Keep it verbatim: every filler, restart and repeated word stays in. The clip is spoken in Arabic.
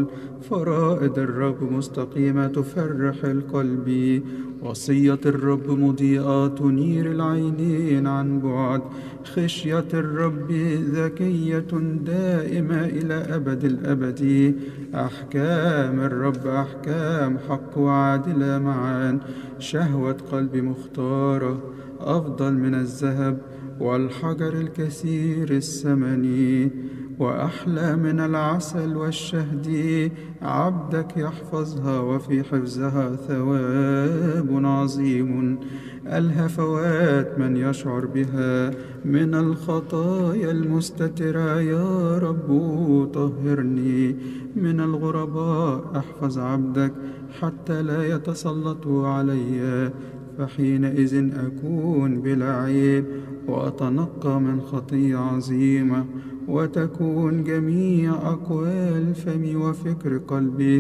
فرائد الرب مستقيمة تفرح القلب. وصية الرب مضيئة تنير العينين عن بعد. خشية الرب ذكية دائمة إلى أبد الأبد. أحكام الرب أحكام حق وعادلة معا. شهوة قلب مختارة أفضل من الذهب والحجر الكثير الثمن، وأحلى من العسل والشهد. عبدك يحفظها وفي حفظها ثواب عظيم. الهفوات من يشعر بها من الخطايا المستترة. يا رب طهرني من الغرباء. احفظ عبدك حتى لا يتسلطوا علي، فحينئذ أكون بلا عيب وأتنقى من خطية عظيمة، وتكون جميع أقوال فمي وفكر قلبي